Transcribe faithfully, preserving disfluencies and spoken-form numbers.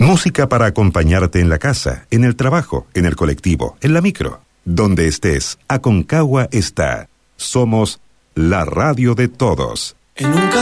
Música para acompañarte en la casa, en el trabajo, en el colectivo, en la micro. Donde estés, Aconcagua está. Somos la radio de todos. En un